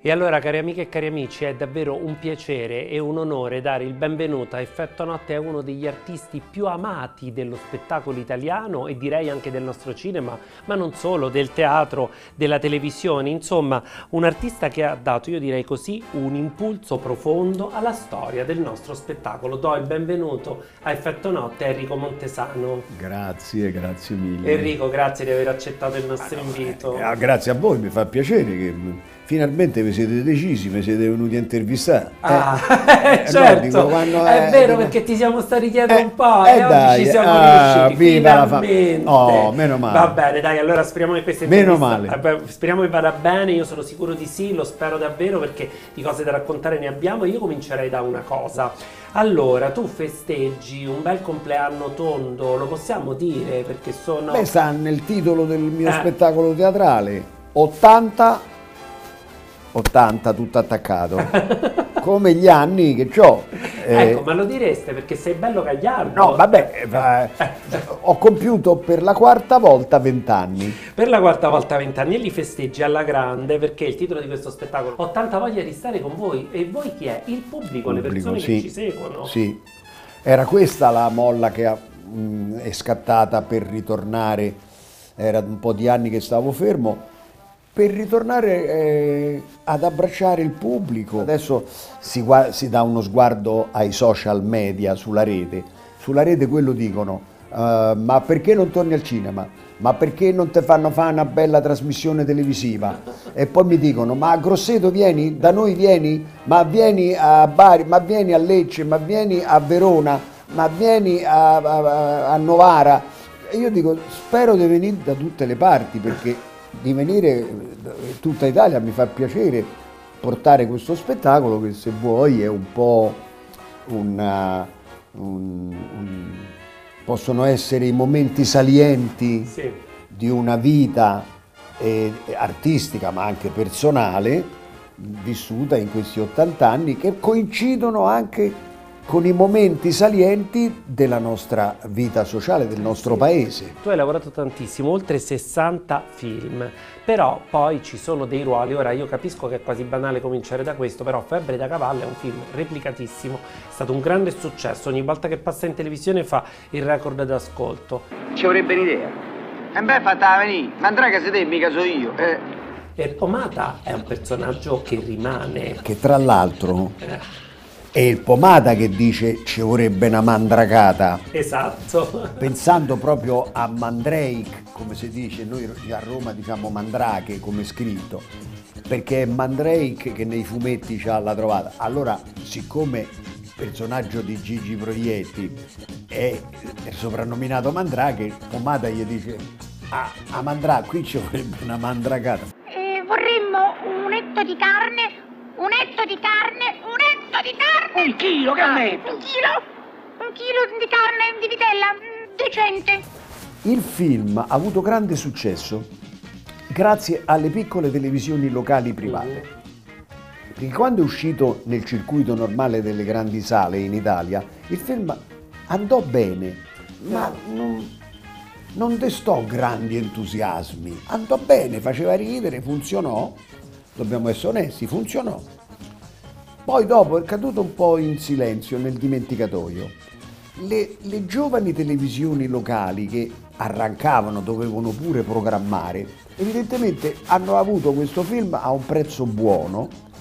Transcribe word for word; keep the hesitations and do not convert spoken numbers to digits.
E allora, cari amiche e cari amici, è davvero un piacere e un onore dare il benvenuto a Effetto Notte, a uno degli artisti più amati dello spettacolo italiano e direi anche del nostro cinema, ma non solo, del teatro, della televisione, insomma un artista che ha dato, io direi così, un impulso profondo alla storia del nostro spettacolo. Do il benvenuto a Effetto Notte a Enrico Montesano. Grazie, grazie mille. Enrico, grazie di aver accettato il nostro invito. Eh, grazie a voi, mi fa piacere che finalmente vi siete decisi, mi siete venuti a intervistare. Ah, eh, certo, no, dico, quando, è eh, vero dico, perché ti siamo stati dietro eh, un po' eh, e oggi dai, ci siamo ah, riusciti, viva la fa- finalmente. Oh, meno male. Va bene, dai, allora speriamo che questa Meno intervista male. eh, speriamo che vada bene, io sono sicuro di sì, lo spero davvero perché di cose da raccontare ne abbiamo. Io comincerei da una cosa. Allora, tu festeggi un bel compleanno tondo, lo possiamo dire perché sono... Beh, sta nel titolo del mio Eh. spettacolo teatrale, ottanta, ottanta tutto attaccato, come gli anni che ho. Ecco, ma lo direste perché sei bello gagliardo. No, vabbè, eh, ho compiuto per la quarta volta vent'anni. Per la quarta volta vent'anni e li festeggi alla grande perché il titolo di questo spettacolo ho tanta voglia di stare con voi. E voi chi è? Il pubblico, le persone sì, che ci seguono. Sì, era questa la molla che ha, mh, è scattata per ritornare, era un po' di anni che stavo fermo, per ritornare eh, ad abbracciare il pubblico. Adesso si, gua- si dà uno sguardo ai social media, sulla rete. Sulla rete quello dicono, uh, ma perché non torni al cinema? Ma perché non ti fanno fare una bella trasmissione televisiva? E poi mi dicono, ma a Grosseto vieni? Da noi vieni? Ma vieni a Bari? Ma vieni a Lecce? Ma vieni a Verona? Ma vieni a, a, a Novara? E io dico, spero di venire da tutte le parti perché di venire in tutta Italia mi fa piacere portare questo spettacolo che, se vuoi, è un po' una, un, un, possono essere i momenti salienti Sì. di una vita eh, artistica ma anche personale vissuta in questi ottanta anni, che coincidono anche con i momenti salienti della nostra vita sociale, del nostro Sì. paese. Tu hai lavorato tantissimo, oltre sessanta film, però poi ci sono dei ruoli. Ora io capisco che è quasi banale cominciare da questo, però Febbre da cavallo è un film replicatissimo, è stato un grande successo, ogni volta che passa in televisione fa il record d'ascolto. Ci vorrebbe un'idea. E beh, fatta venire, Mandraga se te, mica so io. Eh. E Pomata è un personaggio che rimane. Che tra l'altro è il Pomata che dice ci vorrebbe una mandracata, Esatto. pensando proprio a Mandrake, come si dice, noi a Roma diciamo Mandrake come scritto, perché è Mandrake che nei fumetti c'ha la trovata. Allora, siccome il personaggio di Gigi Proietti è, è soprannominato Mandrake, Pomata gli dice ah, a Mandrake qui ci vorrebbe una mandracata. Eh, vorremmo un etto di carne, un etto di carne, un etto di carne! Un chilo, che Ah, netto? Un chilo? Un chilo di carne di vitella, mm, decente. Il film ha avuto grande successo grazie alle piccole televisioni locali private. Perché quando è uscito nel circuito normale delle grandi sale in Italia, il film andò bene, ma non, non destò grandi entusiasmi. Andò bene, faceva ridere, funzionò, dobbiamo essere onesti, funzionò. Poi dopo è caduto un po' in silenzio, nel dimenticatoio. Le, le giovani televisioni locali che arrancavano, dovevano pure programmare, evidentemente hanno avuto questo film a un prezzo buono